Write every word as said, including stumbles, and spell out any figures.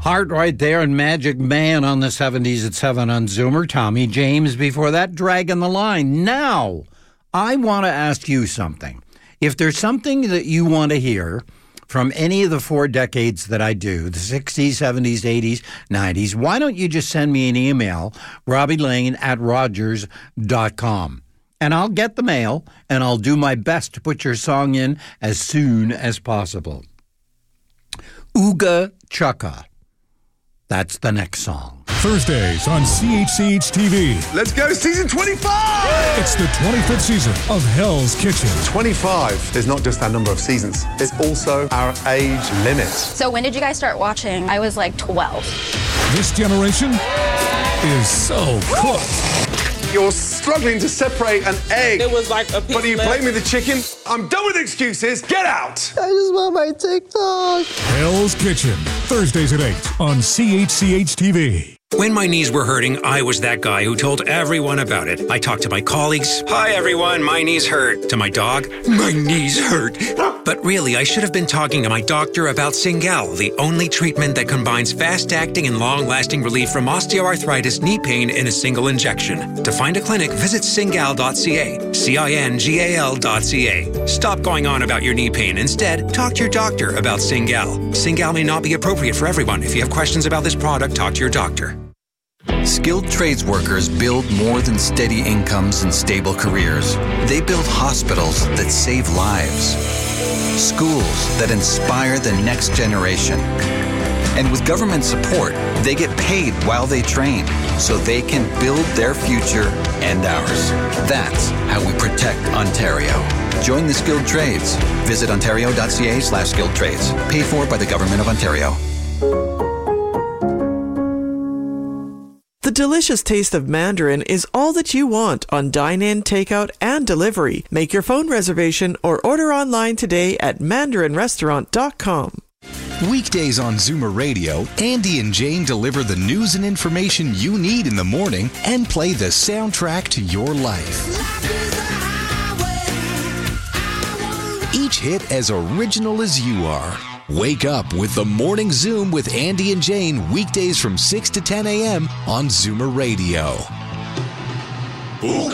Heart right there and Magic Man on the seventies at seven on Zoomer. Tommy James before that, Dragging the Line. Now, I want to ask you something. If there's something that you want to hear from any of the four decades that I do, the sixties, seventies, eighties, nineties, why don't you just send me an email, Robbie Lane at Rogers dot com. And I'll get the mail, and I'll do my best to put your song in as soon as possible. Ooga Chukka. That's the next song. Thursdays on C H C H T V. Let's go, season twenty-five! It's the twenty-fifth season of Hell's Kitchen. twenty-five is not just our number of seasons, it's also our age limit. So when did you guys start watching? I was like twelve. This generation is so cooked. You're struggling to separate an egg. It was like a piece But are you left. blaming the chicken? I'm done with excuses. Get out! I just want my TikTok. Hell's Kitchen. Thursdays at eight on C H C H T V. When my knees were hurting, I was that guy who told everyone about it. I talked to my colleagues. Hi, everyone. My knees hurt. To my dog. My knees hurt. But really, I should have been talking to my doctor about Cingal, the only treatment that combines fast-acting and long-lasting relief from osteoarthritis knee pain in a single injection. To find a clinic, visit cingal dot c a. C I N G A L dot C A. Stop going on about your knee pain. Instead, talk to your doctor about Cingal. Cingal may not be appropriate for everyone. If you have questions about this product, talk to your doctor. Skilled trades workers build more than steady incomes and stable careers. They build hospitals that save lives, schools that inspire the next generation. And with government support, they get paid while they train, so they can build their future and ours. That's how we protect Ontario. Join the skilled trades. Visit ontario dot c a slash skilled trades. Paid for by the Government of Ontario. The delicious taste of Mandarin is all that you want on dine-in, takeout, and delivery. Make your phone reservation or order online today at mandarin restaurant dot com. Weekdays on Zoomer Radio, Andy and Jane deliver the news and information you need in the morning and play the soundtrack to your life. Each hit as original as you are. Wake up with the Morning Zoom with Andy and Jane weekdays from six to ten a.m. on Zoomer Radio. Ooga